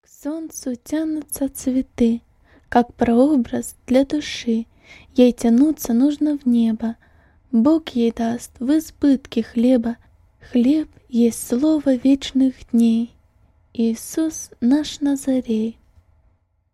К солнцу тянутся цветы, как прообраз для души. Ей тянуться нужно в небо. Бог ей даст в избытке хлеба. Хлеб есть слово вечных дней. Иисус наш Назарей.